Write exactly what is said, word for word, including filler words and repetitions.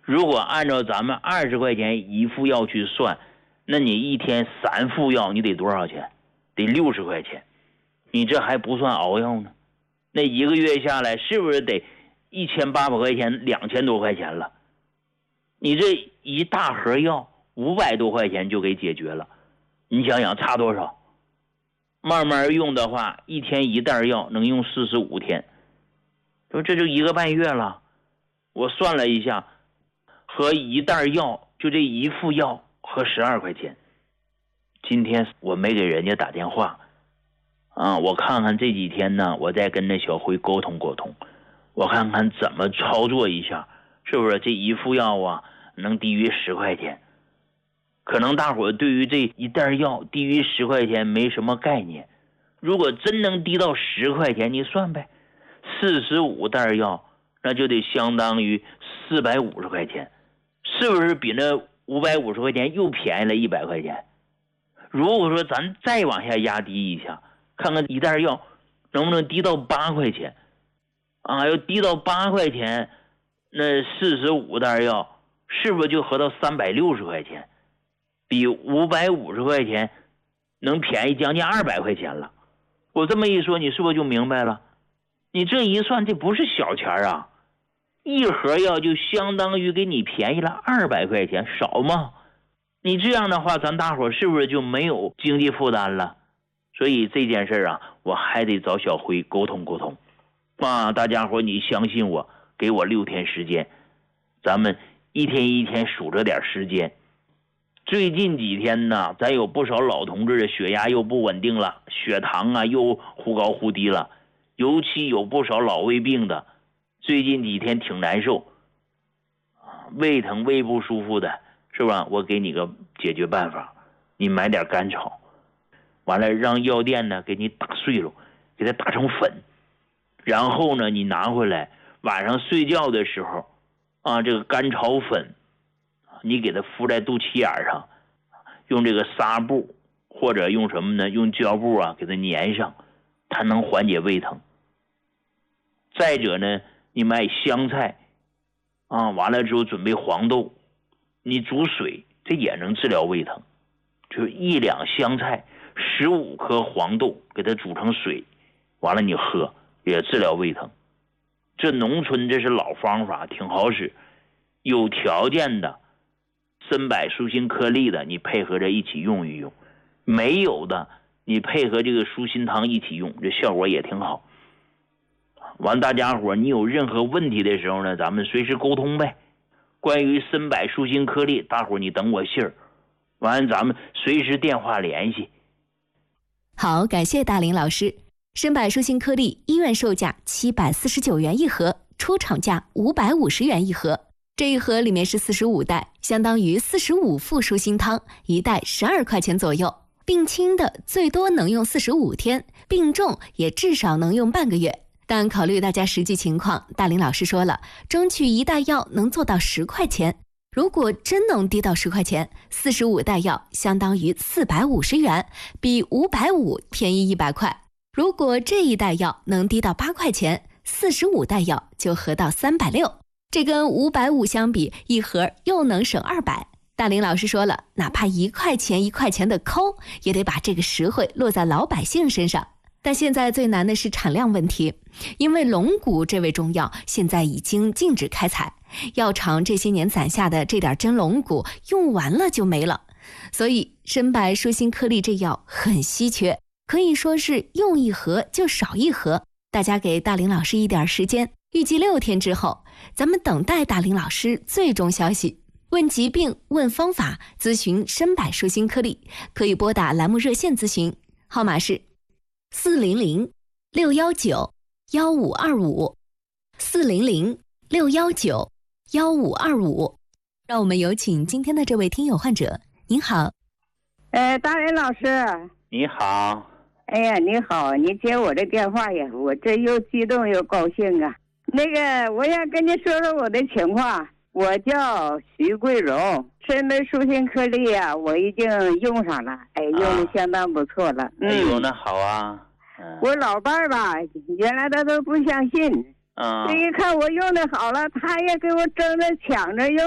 如果按照咱们二十块钱一副药去算，那你一天三副药，你得多少钱？得六十块钱。你这还不算熬药呢，那一个月下来是不是得一千八百块钱，两千多块钱了？你这一大盒药五百多块钱就给解决了，你想想差多少？慢慢用的话，一天一袋药能用四十五天，说这就一个半月了。我算了一下，和一袋药就这一副药合十二块钱。今天我没给人家打电话啊，我看看这几天呢，我再跟那小辉沟通沟通，我看看怎么操作一下，是不是这一副药啊能低于十块钱？可能大伙对于这一袋药低于十块钱没什么概念，如果真能低到十块钱，你算呗，四十五袋药那就得相当于四百五十块钱，是不是比那五百五十块钱又便宜了一百块钱？如果说咱再往下压低一下，看看一袋药能不能低到八块钱啊？要低到八块钱，那四十五袋药是不是就合到三百六十块钱？比五百五十块钱能便宜将近二百块钱了。我这么一说，你是不是就明白了？你这一算，这不是小钱啊！一盒药就相当于给你便宜了二百块钱，少吗？你这样的话，咱大伙是不是就没有经济负担了？所以这件事啊，我还得找小辉沟通沟通啊！大家伙，你相信我，给我六天时间，咱们一天一天数着点时间。最近几天呢，咱有不少老同志的血压又不稳定了，血糖啊又忽高忽低了，尤其有不少老胃病的，最近几天挺难受，胃疼胃不舒服的，是吧？我给你个解决办法，你买点甘草，完了让药店呢给你打碎了，给它打成粉，然后呢你拿回来，晚上睡觉的时候啊，这个甘草粉你给它敷在肚脐眼上，用这个纱布或者用什么呢？用胶布啊给它粘上，它能缓解胃疼。再者呢，你买香菜啊，完了之后准备黄豆，你煮水，这也能治疗胃疼。就是一两香菜，十五颗黄豆，给它煮成水，完了你喝，也治疗胃疼。这农村这是老方法，挺好使。有条件的参柏舒心颗粒的，你配合着一起用一用；没有的，你配合这个舒心汤一起用，这效果也挺好。完，大家伙你有任何问题的时候呢，咱们随时沟通呗。关于参柏舒心颗粒，大伙你等我信儿，完咱们随时电话联系。 好，感谢大林老师。参柏舒心颗粒医院售价七百四十九元一盒，出厂价五百五十元一盒。这一盒里面是四十五袋，相当于四十五副舒心汤，一袋十二块钱左右。病轻的最多能用四十五天，病重也至少能用半个月。但考虑大家实际情况，大林老师说了，争取一袋药能做到十块钱。如果真能低到十块钱，四十五袋药相当于四百五十元，比五百五便宜一百块。如果这一袋药能低到八块钱，四十五袋药就合到三百六。这跟五百五相比，一盒又能省二百。大林老师说了，哪怕一块钱一块钱的抠，也得把这个实惠落在老百姓身上。但现在最难的是产量问题，因为龙骨这味中药现在已经禁止开采，药厂这些年攒下的这点真龙骨用完了就没了，所以参柏舒心颗粒这药很稀缺，可以说是用一盒就少一盒。大家给大林老师一点时间，预计六天之后，咱们等待大林老师最终消息。问疾病，问方法，咨询参柏舒心颗粒，可以拨打栏目热线咨询，号码是四零零六幺九幺五二五，四零零六幺九幺五二五。让我们有请今天的这位听友患者。您好。 呃，大林老师。 你好。 哎呀，你好，你接我的电话呀，我这又激动又高兴啊。那个，我想跟你说说我的情况。我叫徐桂荣，参柏舒心颗粒呀、啊，我已经用上了，哎，用的相当不错了。 嗯、哎呦，那好啊。 嗯、我老伴儿吧，原来他都不相信， 嗯， 这一看我用的好了，他也给我争着抢着用。